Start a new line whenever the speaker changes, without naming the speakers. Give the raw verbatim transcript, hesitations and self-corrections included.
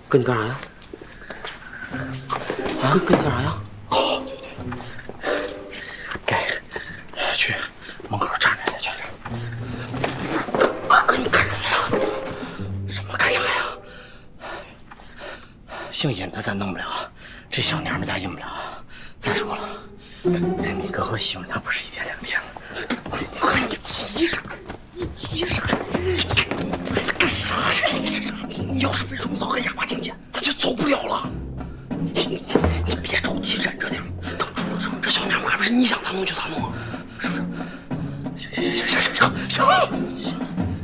跟你干啥呀？啊，跟跟你干啥呀？
哦，对对，该去门口站着去。
哥哥，你干啥呀？
什么干啥呀？姓尹的咱弄不了，这小娘们咱赢不了。再说了，你哥我喜欢她不是一天两天了。
你急啥？你急啥？干啥呀？你这是！你要是被荣嫂和哑巴听见，